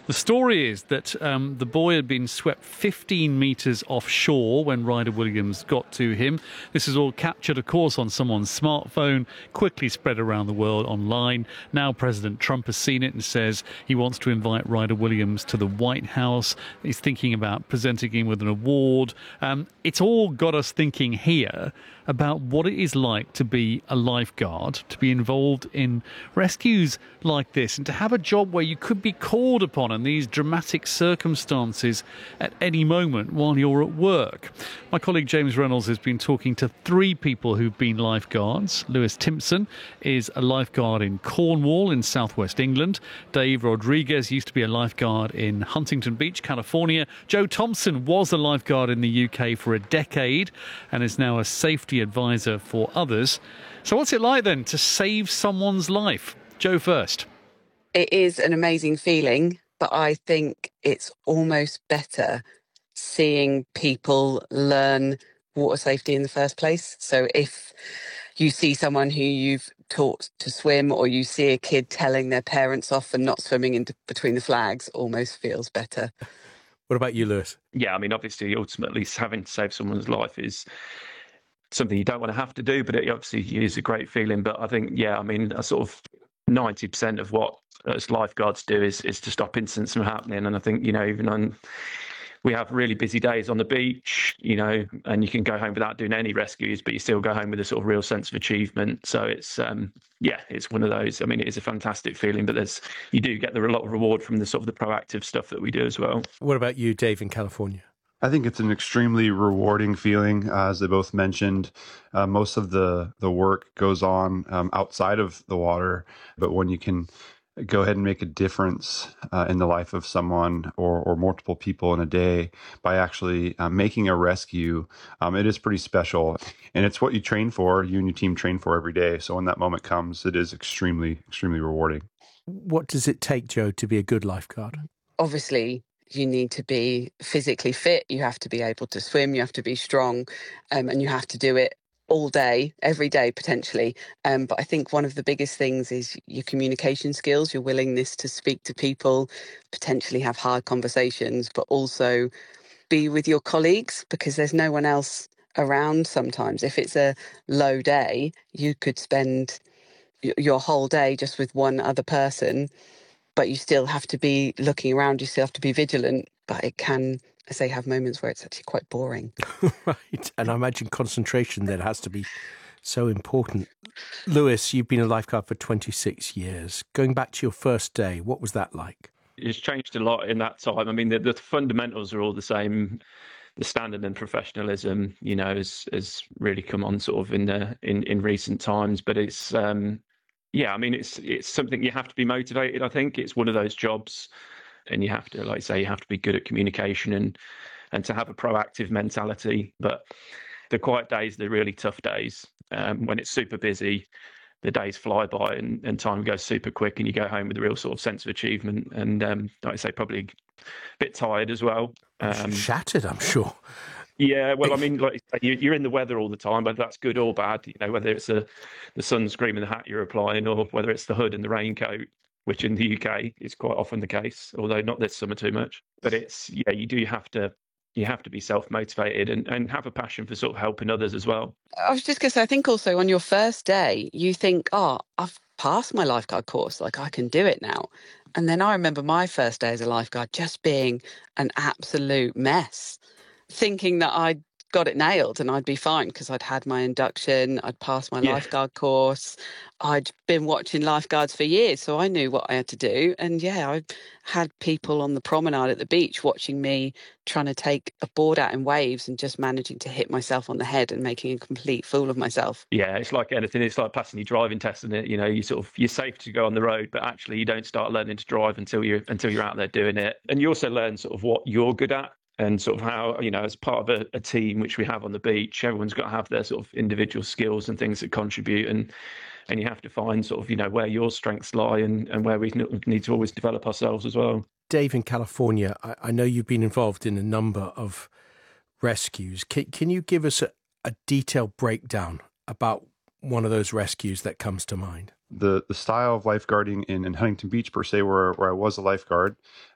The story is that the boy had been swept 15 metres offshore when Ryder Williams got to him. This is all captured, of course, on someone's smartphone, quickly spread around the world online. Now President Trump has seen it and says he wants to invite Ryder Williams to the White House. He's thinking about presenting him with an award. It's all got us thinking here about what it is like to be a lifeguard, to be involved in rescues like this, and to have a job where you could be called upon in these dramatic circumstances at any moment while you're at work. My colleague James Reynolds has been talking to three people who've been lifeguards. Lewis Timpson is a lifeguard in Cornwall in southwest England. Dave Rodriguez used to be a lifeguard in Huntington Beach, California. Joe Thompson was a lifeguard in the UK for a decade and is now a safety advisor for others. So what's it like then to save someone's life? Joe first. It is an amazing feeling, but I think it's almost better seeing people learn water safety in the first place. So if you see someone who you've taught to swim, or you see a kid telling their parents off for not swimming in between the flags, almost feels better. What about you, Lewis? Yeah, I mean, obviously, ultimately, having to save someone's life is something you don't want to have to do, but it obviously is a great feeling. But I think, yeah, I mean, a sort of 90% of what us lifeguards do is to stop incidents from happening. And I think, even on, we have really busy days on the beach, and you can go home without doing any rescues, but you still go home with a sort of real sense of achievement. So it's, it's one of those. I mean, it is a fantastic feeling, but you do get a lot of reward from the sort of the proactive stuff that we do as well. What about you, Dave, in California? I think it's an extremely rewarding feeling, as they both mentioned. Most of the work goes on outside of the water, but when you can go ahead and make a difference in the life of someone or multiple people in a day by actually making a rescue, it is pretty special. And it's what you train for, you and your team train for every day. So when that moment comes, it is extremely, extremely rewarding. What does it take, Joe, to be a good lifeguard? Obviously, you need to be physically fit, you have to be able to swim, you have to be strong, and you have to do it all day, every day potentially. But I think one of the biggest things is your communication skills, your willingness to speak to people, potentially have hard conversations, but also be with your colleagues, because there's no one else around sometimes. If it's a low day, you could spend your whole day just with one other person, but you still have to be looking around, you still have to be vigilant, but it can, as they have moments where it's actually quite boring. Right. And I imagine concentration then has to be so important. Lewis, you've been a lifeguard for 26 years. Going back to your first day, what was that like? It's changed a lot in that time. I mean, the fundamentals are all the same. The standard and professionalism, has really come on sort of in recent times. But it's, it's something you have to be motivated. I think it's one of those jobs, and you have to, like I say, you have to be good at communication and to have a proactive mentality. But the quiet days, the really tough days, when it's super busy, the days fly by and time goes super quick, and you go home with a real sort of sense of achievement. And like I say, probably a bit tired as well. Shattered, I'm sure. Yeah, well, I mean, like you're in the weather all the time, whether that's good or bad. Whether it's the sunscreen and the hat you're applying, or whether it's the hood and the raincoat, which in the UK is quite often the case, although not this summer too much. But it's you have to be self-motivated and have a passion for sort of helping others as well. I was just going to say, I think also on your first day, you think, I've passed my lifeguard course, like I can do it now. And then I remember my first day as a lifeguard just being an absolute mess, thinking that I'd got it nailed and I'd be fine because I'd had my induction, I'd passed my lifeguard course, I'd been watching lifeguards for years, so I knew what I had to do. And I had people on the promenade at the beach watching me trying to take a board out in waves and just managing to hit myself on the head and making a complete fool of myself. Yeah, it's like anything. It's like passing your driving test, isn't it? You're safe to go on the road, but actually you don't start learning to drive until you're out there doing it. And you also learn sort of what you're good at. And sort of how, as part of a team, which we have on the beach, everyone's got to have their sort of individual skills and things that contribute. And you have to find sort of, where your strengths lie and where we need to always develop ourselves as well. Dave, in California, I know you've been involved in a number of rescues. Can you give us a detailed breakdown about one of those rescues that comes to mind? The style of lifeguarding in Huntington Beach, per se, where I was a lifeguard,